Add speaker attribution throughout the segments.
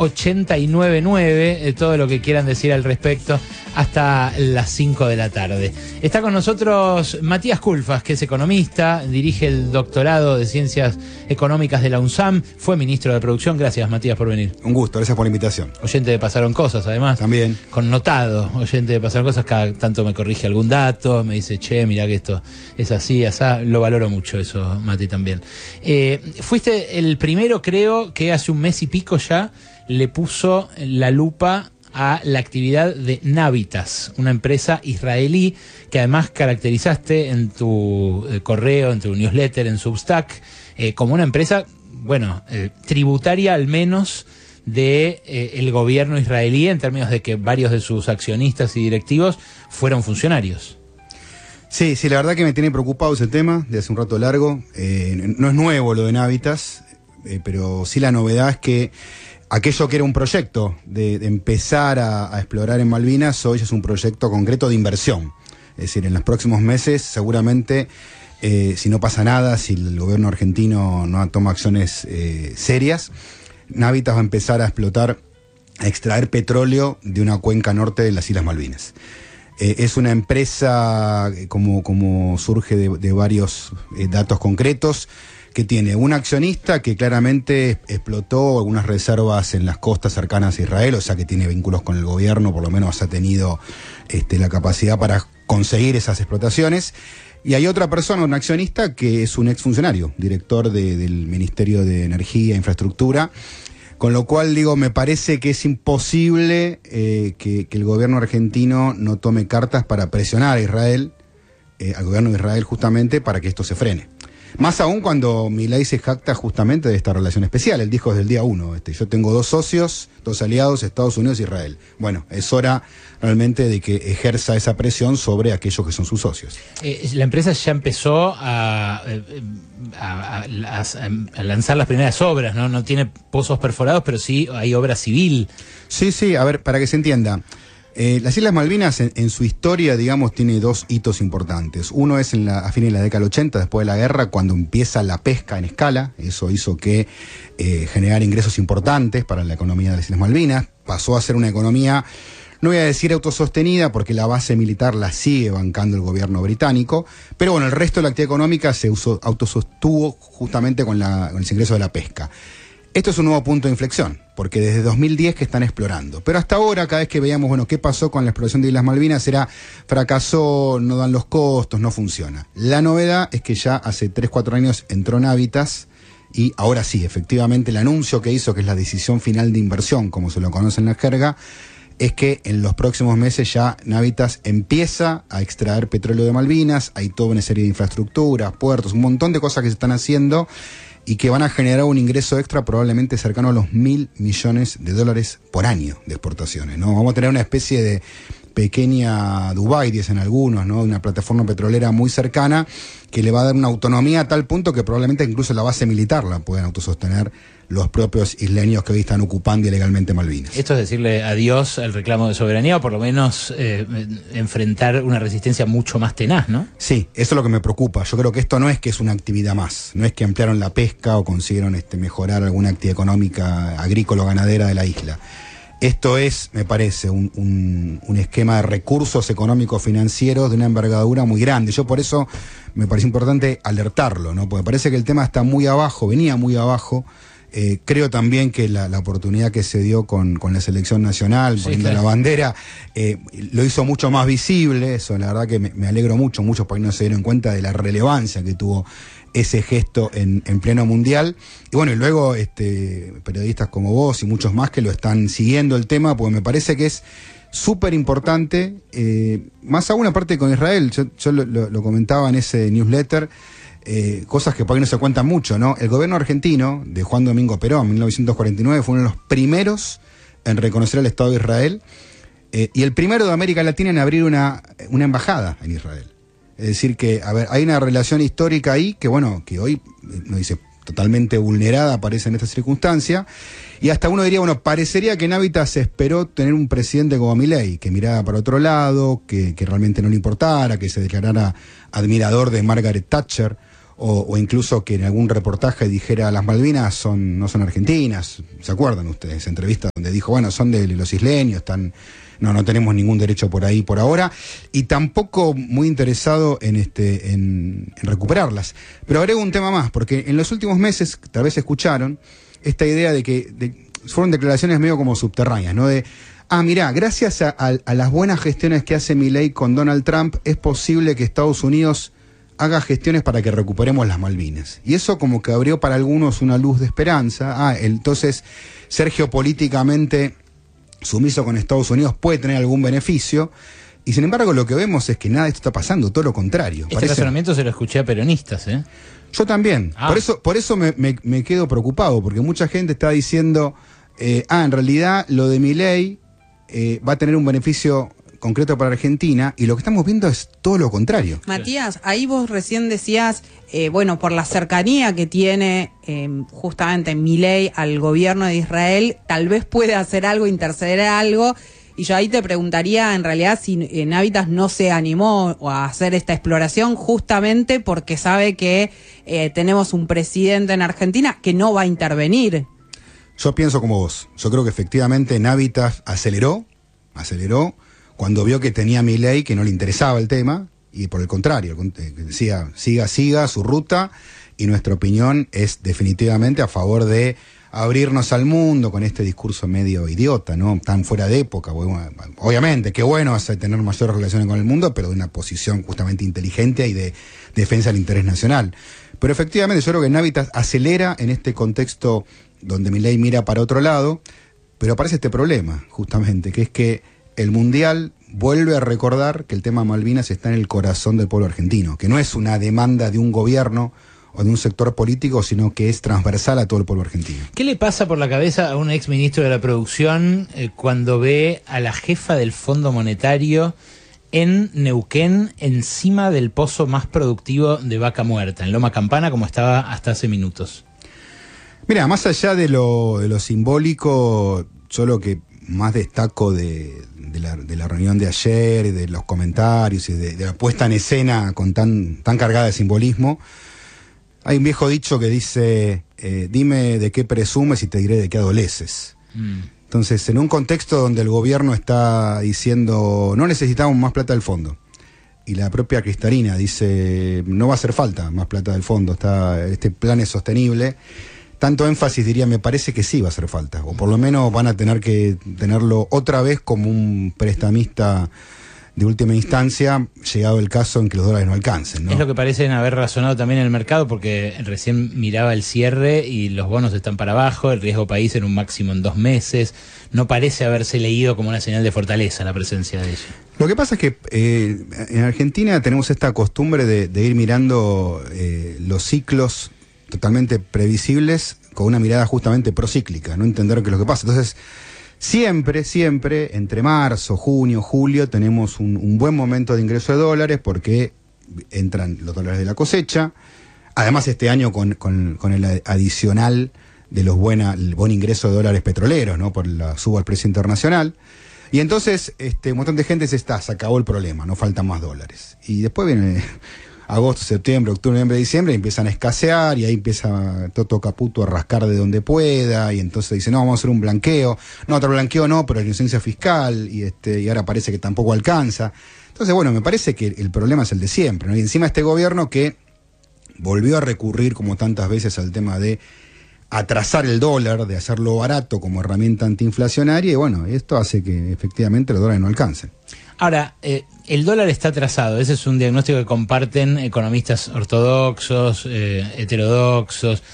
Speaker 1: 899, todo lo que quieran decir al respecto, hasta las 5 de la tarde. Está con nosotros Matías Culfas, que es economista, dirige el doctorado de Ciencias Económicas de la UNSAM, fue ministro de Producción. Gracias, Matías, por venir.
Speaker 2: Un gusto, gracias por la invitación.
Speaker 1: Oyente de Pasaron Cosas, además.
Speaker 2: También.
Speaker 1: Connotado, oyente de Pasaron Cosas, cada tanto me corrige algún dato, me dice, che, mirá que esto es así, asá. Lo valoro mucho eso, Mati, también. Fuiste el primero, creo, que hace un mes y pico ya le puso la lupa a la actividad de Navitas, una empresa israelí que además caracterizaste en tu correo, en tu newsletter, en Substack, como una empresa, bueno, tributaria al menos de el gobierno israelí, en términos de que varios de sus accionistas y directivos fueron funcionarios.
Speaker 2: Sí, la verdad que me tiene preocupado ese tema de hace un rato largo. No es nuevo lo de Navitas, pero sí la novedad es que aquello que era un proyecto de empezar a explorar en Malvinas, hoy es un proyecto concreto de inversión. Es decir, en los próximos meses, seguramente, si no pasa nada, si el gobierno argentino no toma acciones serias, Navitas va a empezar a explotar, a extraer petróleo de una cuenca norte de las Islas Malvinas. Es una empresa, como surge de varios datos concretos, que tiene un accionista que claramente explotó algunas reservas en las costas cercanas a Israel, o sea que tiene vínculos con el gobierno, por lo menos ha tenido la capacidad para conseguir esas explotaciones. Y hay otra persona, un accionista, que es un exfuncionario, director del Ministerio de Energía e Infraestructura, con lo cual, digo, me parece que es imposible que el gobierno argentino no tome cartas para presionar a Israel, al gobierno de Israel justamente, para que esto se frene. Más aún cuando Milei se jacta justamente de esta relación especial. Él dijo desde el día 1, yo tengo dos socios, dos aliados, Estados Unidos e Israel. Bueno, es hora realmente de que ejerza esa presión sobre aquellos que son sus socios.
Speaker 1: La empresa ya empezó a lanzar las primeras obras, ¿no? No tiene pozos perforados, pero sí hay obra civil.
Speaker 2: Sí, a ver, para que se entienda. Las Islas Malvinas en su historia, digamos, tiene dos hitos importantes. Uno es a fines de la década del 80, después de la guerra, cuando empieza la pesca en escala. Eso hizo que generara ingresos importantes para la economía de las Islas Malvinas. Pasó a ser una economía, no voy a decir autosostenida, porque la base militar la sigue bancando el gobierno británico, pero bueno, el resto de la actividad económica se autosostuvo justamente con el ingreso de la pesca. Esto es un nuevo punto de inflexión, porque desde 2010 que están explorando. Pero hasta ahora, cada vez que veíamos, bueno, qué pasó con la exploración de Islas Malvinas, fracasó, no dan los costos, no funciona. La novedad es que ya hace 3-4 años entró Navitas, y ahora sí, efectivamente, el anuncio que hizo, que es la decisión final de inversión, como se lo conoce en la jerga, es que en los próximos meses ya Navitas empieza a extraer petróleo de Malvinas. Hay toda una serie de infraestructuras, puertos, un montón de cosas que se están haciendo y que van a generar un ingreso extra probablemente cercano a los $1.000 millones por año de exportaciones, ¿no? Vamos a tener una especie de pequeña Dubái, dicen algunos, ¿no? Una plataforma petrolera muy cercana que le va a dar una autonomía a tal punto que probablemente incluso la base militar la puedan autosostener los propios isleños que hoy están ocupando ilegalmente Malvinas.
Speaker 1: Esto es decirle adiós al reclamo de soberanía, o por lo menos enfrentar una resistencia mucho más tenaz, ¿no?
Speaker 2: Sí, eso es lo que me preocupa. Yo creo que esto no es que es una actividad más, no es que ampliaron la pesca o consiguieron mejorar alguna actividad económica agrícola o ganadera de la isla. Esto es, me parece, un esquema de recursos económicos financieros de una envergadura muy grande. Yo por eso me parece importante alertarlo, ¿no? Porque parece que el tema está muy abajo, venía muy abajo. Creo también que la oportunidad que se dio con la selección nacional, sí, poniendo claro, la bandera, lo hizo mucho más visible. Eso, la verdad que me alegro mucho. Muchos países no se dieron cuenta de la relevancia que tuvo ese gesto en pleno mundial. Y bueno, y luego periodistas como vos y muchos más que lo están siguiendo el tema, porque me parece que es súper importante, más aún aparte con Israel. Yo lo comentaba en ese newsletter. Cosas que por ahí no se cuentan mucho, ¿no? El gobierno argentino de Juan Domingo Perón en 1949 fue uno de los primeros en reconocer al Estado de Israel, y el primero de América Latina en abrir una embajada en Israel. Es decir que, a ver, hay una relación histórica ahí que, bueno, que hoy no dice totalmente vulnerada, aparece en esta circunstancia, y hasta uno diría, bueno, parecería que en Navitas se esperó tener un presidente como Milei, que mirara para otro lado, que realmente no le importara, que se declarara admirador de Margaret Thatcher, o incluso que en algún reportaje dijera las Malvinas no son argentinas. ¿Se acuerdan ustedes? Entrevistas donde dijo, bueno, son de los isleños, no tenemos ningún derecho por ahí por ahora, y tampoco muy interesado en recuperarlas. Pero agrego un tema más, porque en los últimos meses tal vez escucharon esta idea de que fueron declaraciones medio como subterráneas, ¿no? Mirá, gracias a las buenas gestiones que hace Milei con Donald Trump, es posible que Estados Unidos haga gestiones para que recuperemos las Malvinas. Y eso como que abrió para algunos una luz de esperanza. Entonces, ser geopolíticamente sumiso con Estados Unidos puede tener algún beneficio. Y sin embargo, lo que vemos es que nada de esto está pasando, todo lo contrario.
Speaker 1: Este razonamiento se lo escuché a peronistas, ¿eh?
Speaker 2: Yo también. Por eso me quedo preocupado, porque mucha gente está diciendo, en realidad lo de Milei va a tener un beneficio concreto para Argentina, y lo que estamos viendo es todo lo contrario.
Speaker 3: Matías, ahí vos recién decías, por la cercanía que tiene justamente Milei al gobierno de Israel, tal vez puede hacer algo, interceder algo, y yo ahí te preguntaría en realidad si Navitas no se animó a hacer esta exploración justamente porque sabe que tenemos un presidente en Argentina que no va a intervenir.
Speaker 2: Yo pienso como vos. Yo creo que efectivamente Navitas aceleró cuando vio que tenía a Milei, que no le interesaba el tema, y por el contrario, decía, siga su ruta, y nuestra opinión es definitivamente a favor de abrirnos al mundo con este discurso medio idiota, ¿no? Tan fuera de época. Obviamente, qué bueno es tener mayores relaciones con el mundo, pero de una posición justamente inteligente y de defensa del interés nacional. Pero efectivamente yo creo que Navitas acelera en este contexto donde Milei mira para otro lado, pero aparece este problema, justamente, que es que el Mundial vuelve a recordar que el tema Malvinas está en el corazón del pueblo argentino, que no es una demanda de un gobierno o de un sector político, sino que es transversal a todo el pueblo argentino.
Speaker 1: ¿Qué le pasa por la cabeza a un ex ministro de la producción cuando ve a la jefa del Fondo Monetario en Neuquén, encima del pozo más productivo de Vaca Muerta, en Loma Campana, como estaba hasta hace minutos?
Speaker 2: Mira, más allá de lo simbólico, yo lo que más destaco de la reunión de ayer, y de los comentarios y de la puesta en escena con tan cargada de simbolismo, hay un viejo dicho que dice, dime de qué presumes y te diré de qué adoleces. Entonces, en un contexto donde el gobierno está diciendo, no necesitamos más plata del fondo, y la propia Cristalina dice, no va a hacer falta más plata del fondo, este plan es sostenible, tanto énfasis diría, me parece que sí va a hacer falta, o por lo menos van a tener que tenerlo otra vez como un prestamista de última instancia, llegado el caso en que los dólares no alcancen, ¿no?
Speaker 1: Es lo que parecen haber razonado también en el mercado, porque recién miraba el cierre y los bonos están para abajo, el riesgo país en un máximo en 2 meses, no parece haberse leído como una señal de fortaleza la presencia de ello.
Speaker 2: Lo que pasa es que en Argentina tenemos esta costumbre de ir mirando los ciclos totalmente previsibles con una mirada justamente procíclica, no entender qué es lo que pasa. Entonces, siempre, entre marzo, junio, julio, tenemos un buen momento de ingreso de dólares porque entran los dólares de la cosecha. Además, este año con el adicional de el buen ingreso de dólares petroleros, ¿no? Por la suba al precio internacional. Y entonces, un montón de gente se acabó el problema, no faltan más dólares. Y después viene agosto, septiembre, octubre, noviembre, diciembre, y empiezan a escasear, y ahí empieza Toto Caputo a rascar de donde pueda, y entonces dice, no, vamos a hacer un blanqueo. No, otro blanqueo no, pero la inocencia fiscal, y ahora parece que tampoco alcanza. Entonces, bueno, me parece que el problema es el de siempre, ¿no? Y encima este gobierno que volvió a recurrir, como tantas veces, al tema de atrasar el dólar, de hacerlo barato como herramienta antiinflacionaria, y bueno, esto hace que efectivamente los dólares no alcancen.
Speaker 1: Ahora, el dólar está atrasado, ese es un diagnóstico que comparten economistas ortodoxos, heterodoxos.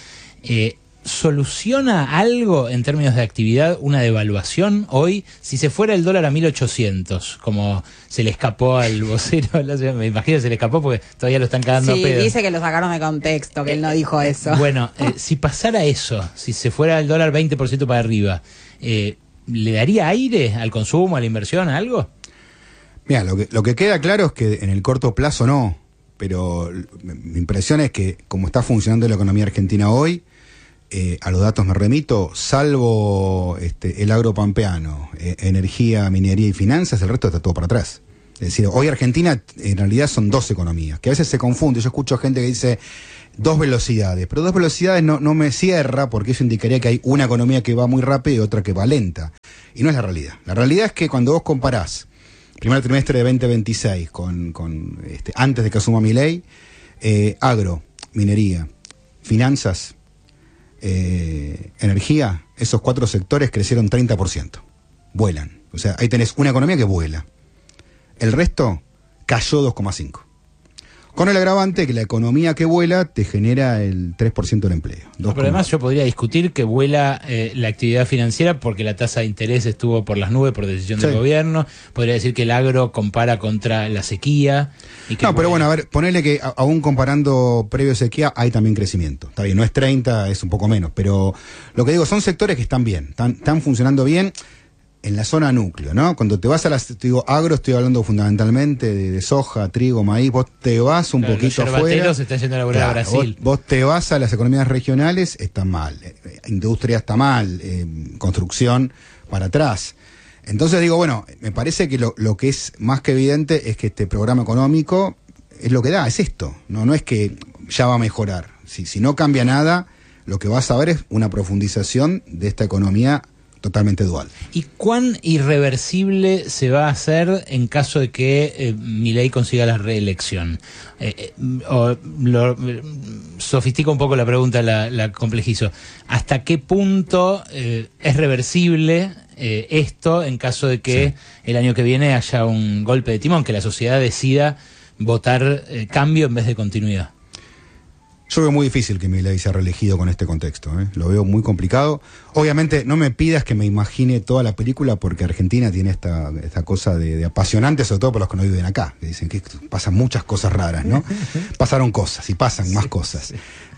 Speaker 1: ¿Soluciona algo en términos de actividad una devaluación hoy? Si se fuera el dólar a 1.800, como se le escapó al vocero, me imagino que se le escapó porque todavía lo están cagando a pedo.
Speaker 3: Sí, dice que lo sacaron de contexto, que él no dijo eso.
Speaker 1: Bueno, si pasara eso, si se fuera el dólar 20% para arriba, ¿le daría aire al consumo, a la inversión, a algo?
Speaker 2: Mira, lo que queda claro es que en el corto plazo no, pero mi impresión es que como está funcionando la economía argentina hoy, a los datos me remito, salvo el agro pampeano, energía, minería y finanzas, el resto está todo para atrás. Es decir, hoy Argentina en realidad son dos economías, que a veces se confunde. Yo escucho gente que dice dos velocidades, pero dos velocidades no me cierra, porque eso indicaría que hay una economía que va muy rápido y otra que va lenta. Y no es la realidad. La realidad es que cuando vos comparás primer trimestre de 2026 con antes de que asuma Milei, agro, minería, finanzas, energía, esos 4 sectores crecieron 30%. Vuelan. O sea, ahí tenés una economía que vuela. El resto cayó 2,5%. Con el agravante que la economía que vuela te genera el 3% del empleo.
Speaker 1: No, pero además yo podría discutir que vuela la actividad financiera porque la tasa de interés estuvo por las nubes por decisión del gobierno. Podría decir que el agro compara contra la sequía. Y que
Speaker 2: pero bueno, a ver, ponele que aún comparando previo a sequía hay también crecimiento. Está bien, no es 30, es un poco menos. Pero lo que digo, son sectores que están bien, están funcionando bien. En la zona núcleo, ¿no? Cuando te vas a las, digo, agro, estoy hablando fundamentalmente de soja, trigo, maíz, vos te vas un poquito afuera.
Speaker 1: Los están yendo a laburar a Brasil.
Speaker 2: Vos te vas a las economías regionales, están mal. Industria está mal, construcción para atrás. Entonces digo, bueno, me parece que lo que es más que evidente es que este programa económico es lo que da, es esto. No es que ya va a mejorar. Si no cambia nada, lo que vas a ver es una profundización de esta economía totalmente dual.
Speaker 1: ¿Y cuán irreversible se va a hacer en caso de que Milei consiga la reelección? Sofistico un poco la pregunta, la complejizo. ¿Hasta qué punto es reversible esto en caso de que el año que viene haya un golpe de timón, que la sociedad decida votar cambio en vez de continuidad?
Speaker 2: Yo veo muy difícil que Milei sea reelegido con este contexto, lo veo muy complicado. Obviamente no me pidas que me imagine toda la película porque Argentina tiene esta cosa de apasionante, sobre todo por los que no viven acá, que dicen que pasan muchas cosas raras, ¿no? Pasaron cosas y pasan más cosas.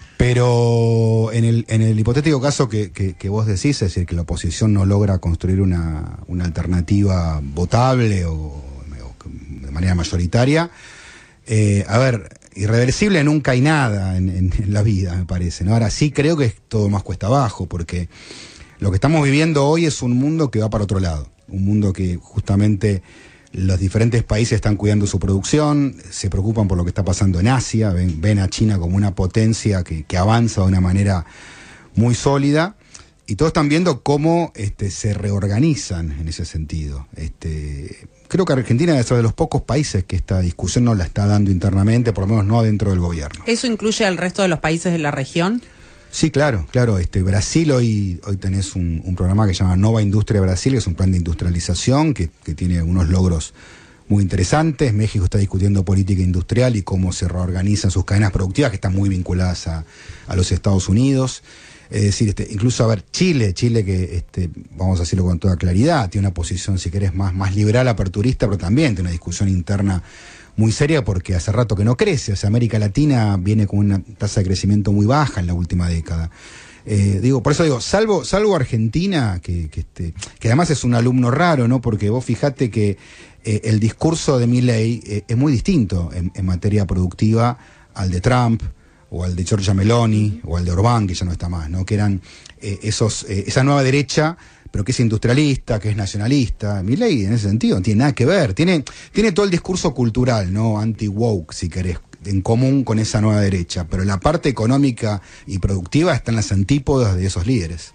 Speaker 2: Pero en el hipotético caso que vos decís, es decir, que la oposición no logra construir una alternativa votable o de manera mayoritaria, a ver, irreversible nunca hay nada en la vida, me parece, ¿no? Ahora sí creo que es todo más cuesta abajo, porque lo que estamos viviendo hoy es un mundo que va para otro lado, un mundo que justamente los diferentes países están cuidando su producción, se preocupan por lo que está pasando en Asia, ven a China como una potencia que avanza de una manera muy sólida, y todos están viendo cómo se reorganizan en ese sentido. Creo que Argentina es uno de los pocos países que esta discusión no la está dando internamente, por lo menos no dentro del gobierno.
Speaker 3: ¿Eso incluye al resto de los países de la región?
Speaker 2: Sí, claro. Brasil hoy tenés un programa que se llama Nova Industria Brasil, que es un plan de industrialización que tiene unos logros muy interesantes. México está discutiendo política industrial y cómo se reorganizan sus cadenas productivas, que están muy vinculadas a los Estados Unidos. Es decir, incluso, a ver, Chile que, vamos a decirlo con toda claridad, tiene una posición, si querés, más liberal, aperturista, pero también tiene una discusión interna muy seria porque hace rato que no crece. O sea, América Latina viene con una tasa de crecimiento muy baja en la última década. Por eso digo, salvo Argentina, que además es un alumno raro, ¿no? Porque vos fijate que el discurso de Milei es muy distinto en materia productiva al de Trump, o al de Giorgia Meloni, o al de Orbán, que ya no está más, ¿no? Que eran esa nueva derecha, pero que es industrialista, que es nacionalista. Milei, en ese sentido, no tiene nada que ver. Tiene todo el discurso cultural, ¿no? Anti-woke, si querés, en común con esa nueva derecha, pero la parte económica y productiva está en las antípodas de esos líderes.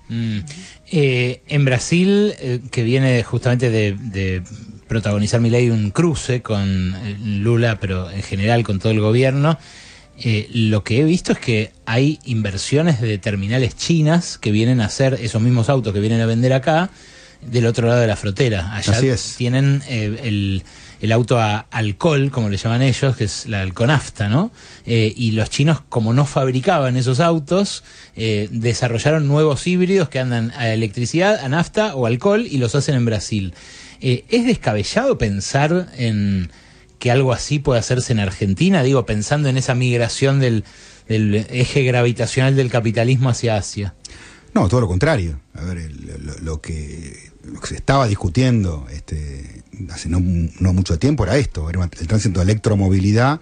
Speaker 1: En Brasil, que viene justamente de protagonizar Milei un cruce con Lula, pero en general con todo el gobierno, lo que he visto es que hay inversiones de terminales chinas que vienen a hacer esos mismos autos que vienen a vender acá del otro lado de la frontera. Allá tienen el auto a alcohol, como le llaman ellos, que es la alconafta, ¿no? Y los chinos, como no fabricaban esos autos, desarrollaron nuevos híbridos que andan a electricidad, a nafta o alcohol y los hacen en Brasil. ¿Es descabellado pensar en que algo así puede hacerse en Argentina? Digo, pensando en esa migración del eje gravitacional del capitalismo hacia Asia.
Speaker 2: No, todo lo contrario. A ver, lo que se estaba discutiendo hace no mucho tiempo era esto, era el tránsito de electromovilidad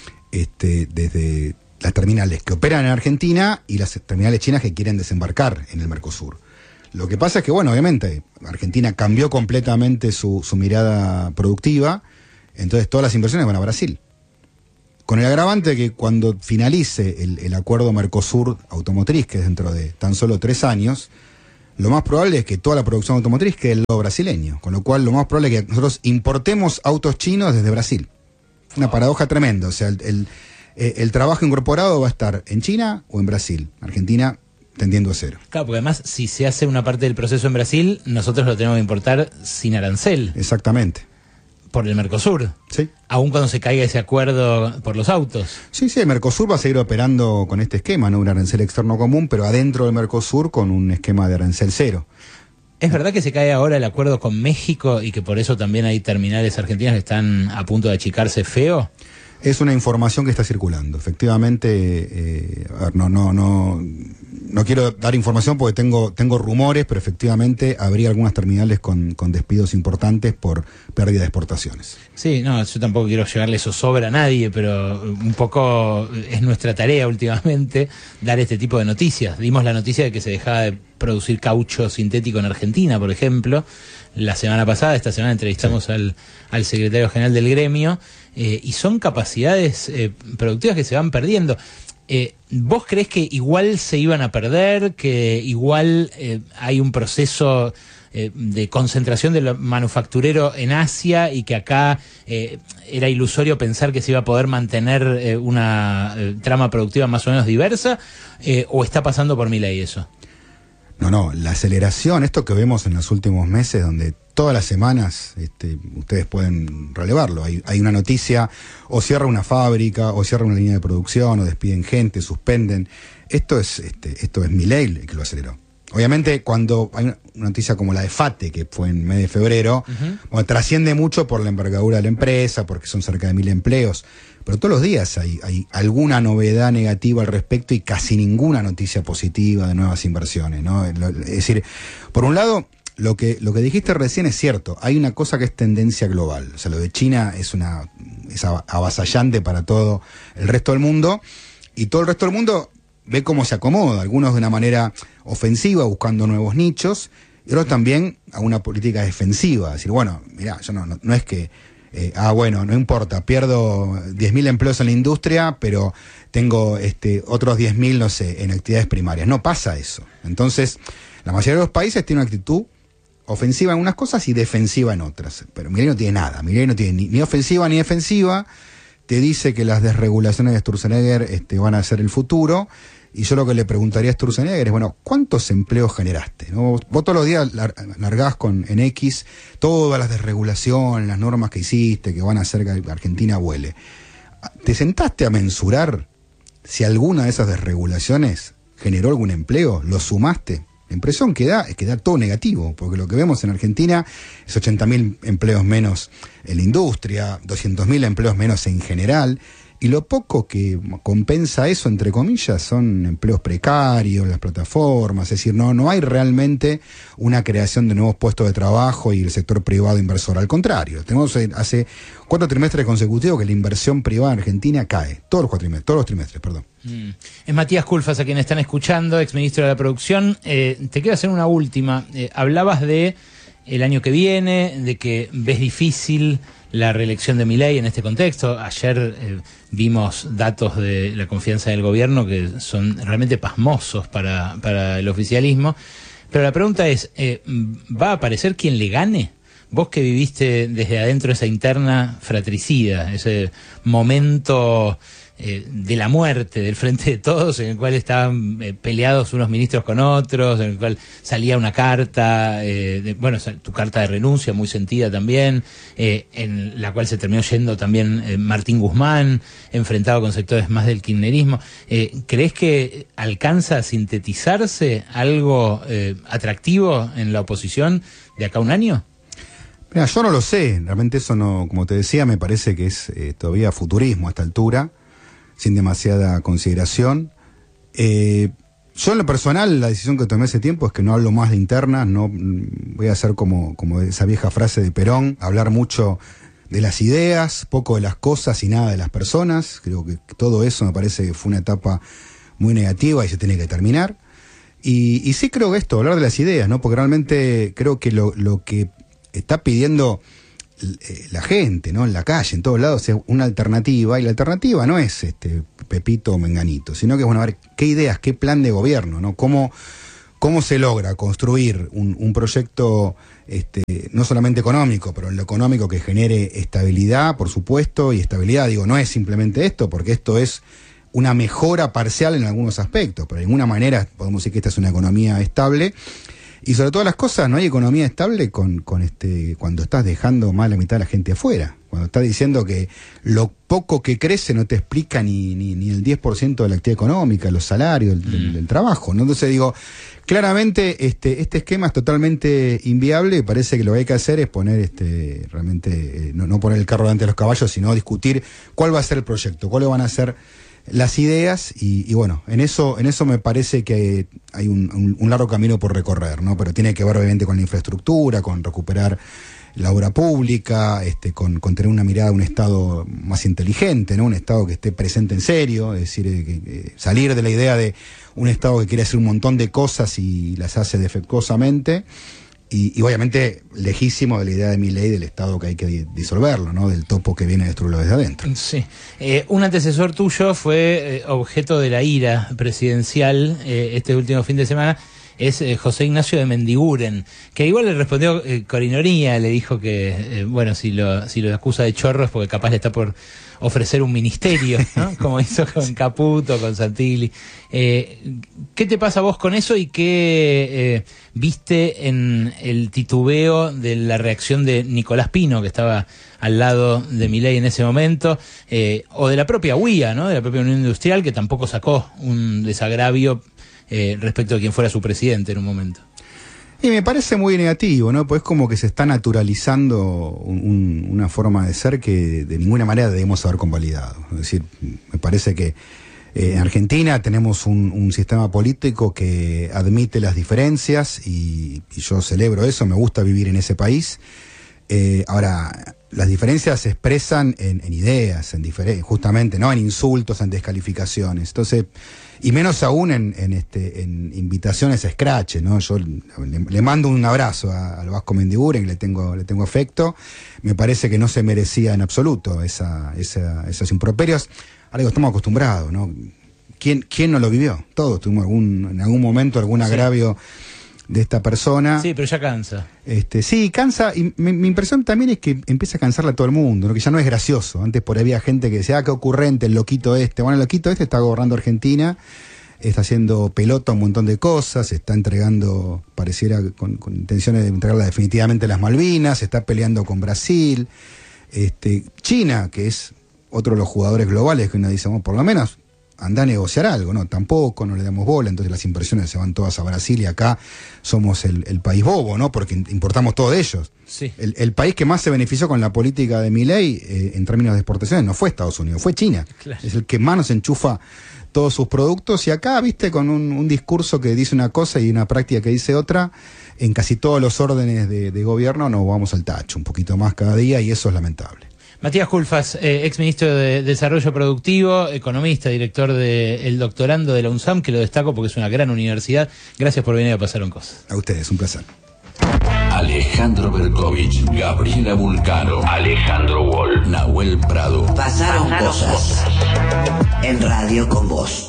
Speaker 2: desde las terminales que operan en Argentina y las terminales chinas que quieren desembarcar en el Mercosur. Lo que pasa es que, bueno, obviamente, Argentina cambió completamente su mirada productiva. Entonces todas las inversiones van a Brasil. Con el agravante de que cuando finalice el acuerdo Mercosur automotriz, que es dentro de tan solo 3 años, lo más probable es que toda la producción automotriz quede en lo brasileño. Con lo cual lo más probable es que nosotros importemos autos chinos desde Brasil. Una paradoja tremenda. O sea, el trabajo incorporado va a estar en China o en Brasil. Argentina tendiendo a cero.
Speaker 1: Claro, porque además si se hace una parte del proceso en Brasil, nosotros lo tenemos que importar sin arancel.
Speaker 2: Exactamente.
Speaker 1: Por el Mercosur.
Speaker 2: Sí.
Speaker 1: Aún cuando se caiga ese acuerdo por los autos.
Speaker 2: Sí, el Mercosur va a seguir operando con este esquema, ¿no? Un arancel externo común, pero adentro del Mercosur con un esquema de arancel cero.
Speaker 1: ¿Es verdad que se cae ahora el acuerdo con México y que por eso también hay terminales argentinas que están a punto de achicarse feo?
Speaker 2: Es una información que está circulando. Efectivamente, a ver, no quiero dar información porque tengo rumores, pero efectivamente habría algunas terminales con despidos importantes por pérdida de exportaciones.
Speaker 1: Sí, no, yo tampoco quiero llevarle zozobra a nadie, pero un poco es nuestra tarea últimamente dar este tipo de noticias. Dimos la noticia de que se dejaba de producir caucho sintético en Argentina, por ejemplo. La semana pasada, esta semana entrevistamos al secretario general del gremio, y son capacidades productivas que se van perdiendo. ¿Vos creés que igual se iban a perder, que igual hay un proceso de concentración de lo manufacturero en Asia y que acá era ilusorio pensar que se iba a poder mantener una trama productiva más o menos diversa, o está pasando por Milei eso?
Speaker 2: No, la aceleración, esto que vemos en los últimos meses, donde todas las semanas, ustedes pueden relevarlo, hay una noticia, o cierra una fábrica, o cierra una línea de producción, o despiden gente, suspenden. Esto es Milei el que lo aceleró. Obviamente, cuando hay una noticia como la de FATE, que fue en mes de febrero, bueno, trasciende mucho por la envergadura de la empresa, porque son cerca de 1.000 empleos, pero todos los días hay alguna novedad negativa al respecto y casi ninguna noticia positiva de nuevas inversiones, ¿no? Es decir, por un lado, lo que dijiste recién es cierto, hay una cosa que es tendencia global, o sea, lo de China es avasallante para todo el resto del mundo, y todo el resto del mundo ve cómo se acomoda, algunos de una manera ofensiva, buscando nuevos nichos, y otros también a una política defensiva, decir, bueno, mirá, yo no es que no importa, pierdo 10.000 empleos en la industria, pero tengo otros 10.000, no sé, en actividades primarias. No pasa eso. Entonces, la mayoría de los países tiene una actitud ofensiva en unas cosas y defensiva en otras. Pero Milei no tiene nada. Milei no tiene ni ofensiva ni defensiva. Te dice que las desregulaciones de Sturzenegger van a ser el futuro. Y yo lo que le preguntaría a Sturzenegger es, bueno, ¿cuántos empleos generaste? ¿No? Vos todos los días largás en X todas las desregulaciones, las normas que hiciste, que van a hacer que Argentina vuele. ¿Te sentaste a mensurar si alguna de esas desregulaciones generó algún empleo? ¿Lo sumaste? La impresión que da es que da todo negativo, porque lo que vemos en Argentina es 80.000 empleos menos en la industria, 200.000 empleos menos en general, y lo poco que compensa eso, entre comillas, son empleos precarios, las plataformas, es decir, no hay realmente una creación de nuevos puestos de trabajo y el sector privado inversor, al contrario, tenemos hace 4 trimestres consecutivos que la inversión privada en Argentina cae, todos los trimestres.
Speaker 1: Es Matías Culfas a quien están escuchando, exministro de la Producción. Te quiero hacer una última. Hablabas de el año que viene, de que ves difícil la reelección de Milei en este contexto. Ayer vimos datos de la confianza del gobierno que son realmente pasmosos para el oficialismo. Pero la pregunta es, ¿va a aparecer quien le gane? Vos que viviste desde adentro esa interna fratricida, ese momento de la muerte del Frente de Todos, en el cual estaban peleados unos ministros con otros, en el cual salía una carta, tu carta de renuncia muy sentida también, en la cual se terminó yendo también Martín Guzmán, enfrentado con sectores más del kirchnerismo. ¿Crees que alcanza a sintetizarse algo atractivo en la oposición de acá a un año?
Speaker 2: Mira, yo no lo sé, realmente eso no, como te decía, me parece que es todavía futurismo a esta altura, sin demasiada consideración. Yo en lo personal, la decisión que tomé hace tiempo es que no hablo más de internas, no voy a hacer como esa vieja frase de Perón, hablar mucho de las ideas, poco de las cosas y nada de las personas. Creo que todo eso me parece que fue una etapa muy negativa y se tiene que terminar. Y sí creo que hablar de las ideas, ¿no? Porque realmente creo que lo que está pidiendo la gente, ¿no? En la calle, en todos lados, es una alternativa, y la alternativa no es Pepito o Menganito, sino que es, bueno, a ver, qué ideas, qué plan de gobierno, ¿no? ¿Cómo se logra construir un proyecto no solamente económico, pero en lo económico que genere estabilidad, por supuesto, y estabilidad, digo, no es simplemente esto, porque esto es una mejora parcial en algunos aspectos, pero de alguna manera podemos decir que esta es una economía estable. Y sobre todas las cosas, no hay economía estable cuando estás dejando más la mitad de la gente afuera. Cuando estás diciendo que lo poco que crece no te explica ni el 10% de la actividad económica, los salarios, del trabajo, ¿no? Entonces digo, claramente este esquema es totalmente inviable, y parece que lo que hay que hacer es poner realmente, no poner el carro delante de los caballos, sino discutir cuál va a ser el proyecto, cuáles van a ser las ideas, y bueno, en eso me parece que hay un largo camino por recorrer, ¿no? Pero tiene que ver obviamente con la infraestructura, con recuperar la obra pública, con tener una mirada de un Estado más inteligente, ¿no? Un Estado que esté presente en serio, es decir, salir de la idea de un Estado que quiere hacer un montón de cosas y las hace defectuosamente. Y obviamente lejísimo de la idea de Milei del Estado que hay que disolverlo, ¿no? Del topo que viene a destruirlo desde adentro.
Speaker 1: Sí. Un antecesor tuyo fue objeto de la ira presidencial este último fin de semana. Es José Ignacio de Mendiguren, que igual le respondió con ironía, le dijo que, bueno, si lo acusa de chorro es porque capaz le está por ofrecer un ministerio, ¿no? Como hizo con Caputo, con Santilli. ¿Qué te pasa vos con eso y qué viste en el titubeo de la reacción de Nicolás Pino, que estaba al lado de Milei en ese momento, o de la propia UIA, ¿no? De la propia Unión Industrial, que tampoco sacó un desagravio respecto a quien fuera su presidente en un momento?
Speaker 2: Y me parece muy negativo, ¿no? Pues como que se está naturalizando una forma de ser que de ninguna manera debemos haber convalidado. Es decir, me parece que en Argentina tenemos un sistema político que admite las diferencias, y yo celebro eso, me gusta vivir en ese país. Ahora, las diferencias se expresan en ideas, justamente, ¿no? En insultos, en descalificaciones. Entonces, y menos aún en invitaciones a escrache, ¿no? Yo le mando un abrazo al Vasco Mendiguren, que le tengo afecto. Me parece que no se merecía en absoluto esos improperios. Ahora estamos acostumbrados, ¿no? ¿Quién no lo vivió? Todos tuvimos en algún momento algún agravio de esta persona.
Speaker 1: Sí, pero ya cansa.
Speaker 2: Sí, cansa, y mi impresión también es que empieza a cansarle a todo el mundo, ¿no? Que ya no es gracioso. Antes por ahí había gente que decía, qué ocurrente el loquito este. Bueno, el loquito este está gobernando Argentina, está haciendo pelota un montón de cosas, está entregando, pareciera con intenciones de entregarla definitivamente las Malvinas, está peleando con Brasil, China, que es otro de los jugadores globales que uno dice, bueno, por lo menos anda a negociar algo, ¿no? Tampoco, no le damos bola, entonces las inversiones se van todas a Brasil, y acá somos el país bobo, ¿no? Porque importamos todo de ellos.
Speaker 1: Sí.
Speaker 2: El país que más se benefició con la política de Milei en términos de exportaciones no fue Estados Unidos, fue China.
Speaker 1: Claro.
Speaker 2: Es el que más nos enchufa todos sus productos, y acá, viste, con un discurso que dice una cosa y una práctica que dice otra, en casi todos los órdenes de gobierno nos vamos al tacho, un poquito más cada día, y eso es lamentable.
Speaker 1: Matías Culfas, ex ministro de Desarrollo Productivo, economista, director del doctorando de la UNSAM, que lo destaco porque es una gran universidad. Gracias por venir a Pasaron Cosas.
Speaker 2: A ustedes, un placer.
Speaker 4: Alejandro Berkovich, Gabriela Vulcano, Alejandro Wall, Nahuel Prado.
Speaker 5: Pasaron cosas en Radio con Vos.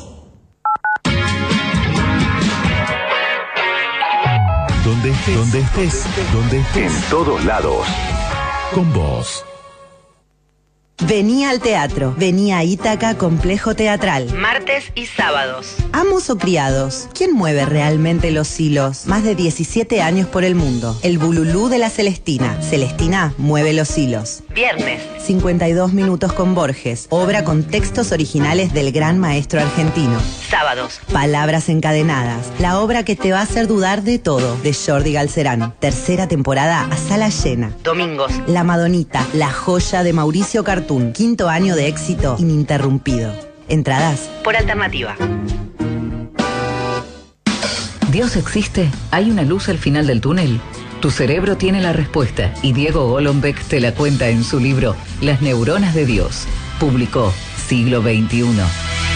Speaker 4: Donde estés, en todos lados. Con vos.
Speaker 6: Vení al teatro, vení a Ítaca Complejo Teatral.
Speaker 7: Martes y sábados.
Speaker 6: Amos o criados, ¿quién mueve realmente los hilos? Más de 17 años por el mundo. El Bululú de la Celestina. Celestina mueve los hilos.
Speaker 7: Viernes.
Speaker 6: 52 minutos con Borges, obra con textos originales del gran maestro argentino.
Speaker 7: Sábados.
Speaker 6: Palabras encadenadas, la obra que te va a hacer dudar de todo, de Jordi Galcerán. Tercera temporada a sala llena.
Speaker 7: Domingos.
Speaker 6: La Madonita, la joya de Mauricio Cartún. 5º año de éxito ininterrumpido. Entradas
Speaker 7: por Alternativa.
Speaker 8: ¿Dios existe? ¿Hay una luz al final del túnel? Tu cerebro tiene la respuesta, y Diego Golombek te la cuenta en su libro Las neuronas de Dios. Publicó Siglo XXI.